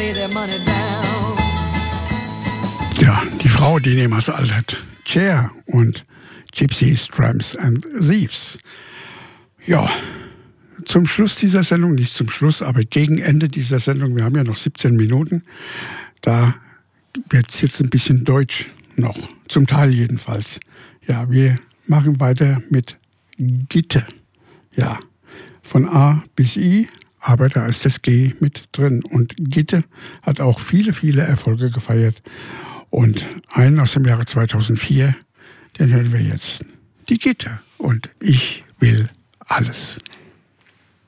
lay their money down. Ja, die Frau, die niemals altert. Cher und Gypsies, Tramps and Thieves. Ja, zum Schluss dieser Sendung, nicht zum Schluss, aber gegen Ende dieser Sendung, wir haben ja noch 17 Minuten, da wird es jetzt ein bisschen deutsch noch, zum Teil jedenfalls. Ja, wir machen weiter mit Gitte. Ja, von A bis I, aber da ist das G mit drin. Und Gitte hat auch viele, viele Erfolge gefeiert. Und einen aus dem Jahre 2004, den hören wir jetzt. Die Gitte und ich will alles.